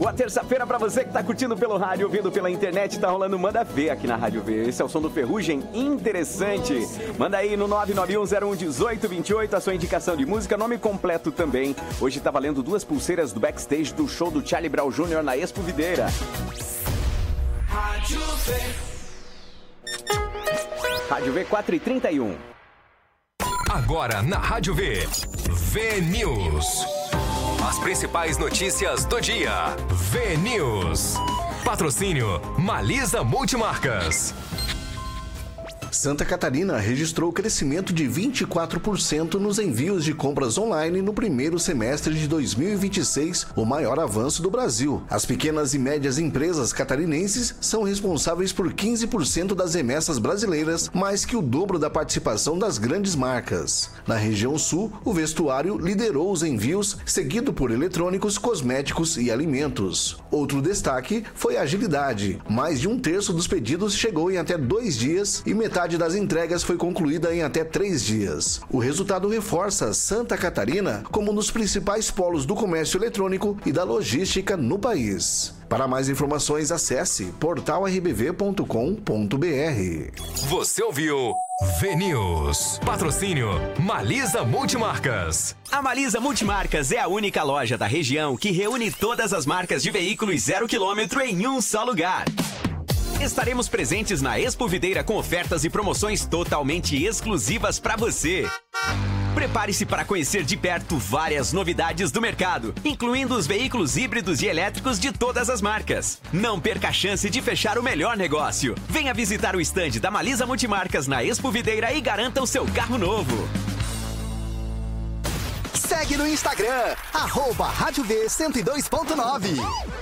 Boa terça-feira pra você que tá curtindo pelo rádio, ouvindo pela internet, tá rolando Manda Ver aqui na Rádio V. Esse é o som do Ferrugem Interessante. Manda aí no 991011828 a sua indicação de música, nome completo também. Hoje tá valendo 2 pulseiras do backstage do show do Charlie Brown Jr. na Expo Videira. Rádio V. Rádio V 4h31. Agora na Rádio V, V-News. As principais notícias do dia. V-News. Patrocínio Malisa Multimarcas. Santa Catarina registrou crescimento de 24% nos envios de compras online no primeiro semestre de 2026, o maior avanço do Brasil. As pequenas e médias empresas catarinenses são responsáveis por 15% das remessas brasileiras, mais que o dobro da participação das grandes marcas. Na região sul, o vestuário liderou os envios, seguido por eletrônicos, cosméticos e alimentos. Outro destaque foi a agilidade. Mais de 1/3 dos pedidos chegou em até 2 dias e metade das entregas foi concluída em até 3 dias. O resultado reforça Santa Catarina como um dos principais polos do comércio eletrônico e da logística no país. Para mais informações, acesse portalrbv.com.br. Você ouviu V-News. Patrocínio Malisa Multimarcas. A Malisa Multimarcas é a única loja da região que reúne todas as marcas de veículos 0 km em um só lugar. Estaremos presentes na Expo Videira com ofertas e promoções totalmente exclusivas para você. Prepare-se para conhecer de perto várias novidades do mercado, incluindo os veículos híbridos e elétricos de todas as marcas. Não perca a chance de fechar o melhor negócio. Venha visitar o estande da Malisa Multimarcas na Expo Videira e garanta o seu carro novo. Segue no Instagram, @Rádio V 102.9.